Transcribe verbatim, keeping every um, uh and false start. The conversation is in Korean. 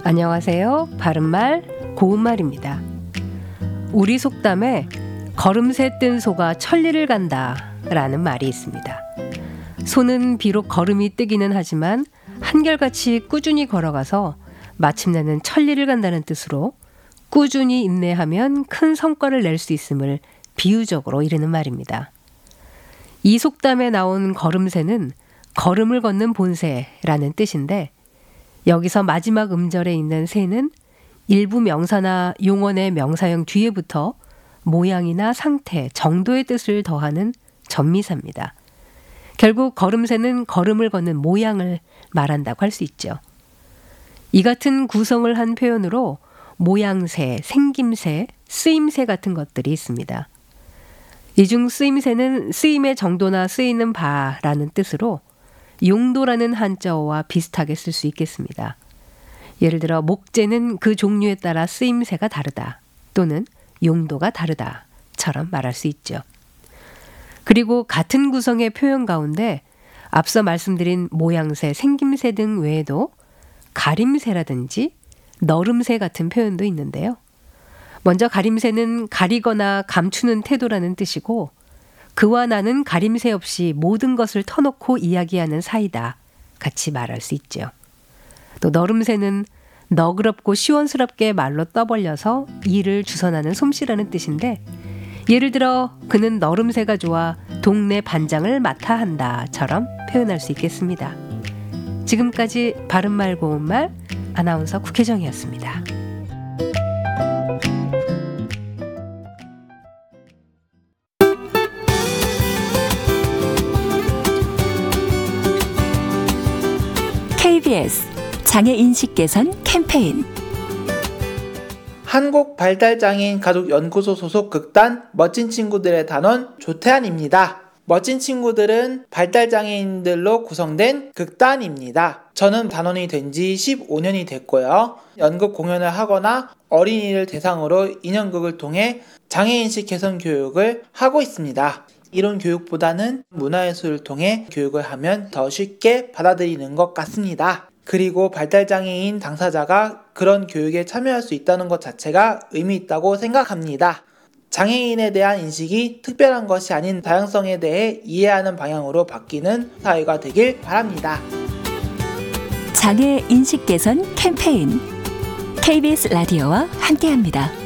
안녕하세요. 바른말 고운말입니다. 우리 속담에 걸음새 뜬 소가 천리를 간다 라는 말이 있습니다. 소는 비록 걸음이 뜨기는 하지만 한결같이 꾸준히 걸어가서 마침내는 천리를 간다는 뜻으로 꾸준히 인내하면 큰 성과를 낼 수 있음을 비유적으로 이르는 말입니다. 이 속담에 나온 걸음새는 걸음을 걷는 본새라는 뜻인데, 여기서 마지막 음절에 있는 새는 일부 명사나 용언의 명사형 뒤에 붙어 모양이나 상태, 정도의 뜻을 더하는 전미사입니다. 결국 걸음새는 걸음을 걷는 모양을 말한다고 할 수 있죠. 이 같은 구성을 한 표현으로 모양새, 생김새, 쓰임새 같은 것들이 있습니다. 이 중 쓰임새는 쓰임의 정도나 쓰이는 바라는 뜻으로 용도라는 한자어와 비슷하게 쓸 수 있겠습니다. 예를 들어 목재는 그 종류에 따라 쓰임새가 다르다 또는 용도가 다르다처럼 말할 수 있죠. 그리고 같은 구성의 표현 가운데 앞서 말씀드린 모양새, 생김새 등 외에도 가림새라든지 너름새 같은 표현도 있는데요. 먼저 가림새는 가리거나 감추는 태도라는 뜻이고, 그와 나는 가림새 없이 모든 것을 터놓고 이야기하는 사이다 같이 말할 수 있죠. 또 너름새는 너그럽고 시원스럽게 말로 떠벌려서 일을 주선하는 솜씨라는 뜻인데, 예를 들어 그는 너름새가 좋아 동네 반장을 맡아 한다처럼 표현할 수 있겠습니다. 지금까지 바른말 고운말 아나운서 국혜정이었습니다. 케이비에스 장애인식 개선 캠페인. 한국발달장애인 가족연구소 소속 극단 멋진 친구들의 단원 조태환입니다. 멋진 친구들은 발달장애인들로 구성된 극단입니다. 저는 단원이 된 지 십오 년이 됐고요. 연극 공연을 하거나 어린이를 대상으로 인형극을 통해 장애인식 개선 교육을 하고 있습니다. 이론 교육보다는 문화예술을 통해 교육을 하면 더 쉽게 받아들이는 것 같습니다. 그리고 발달장애인 당사자가 그런 교육에 참여할 수 있다는 것 자체가 의미 있다고 생각합니다. 장애인에 대한 인식이 특별한 것이 아닌 다양성에 대해 이해하는 방향으로 바뀌는 사회가 되길 바랍니다. 장애인식 개선 캠페인 케이비에스 라디오와 함께합니다.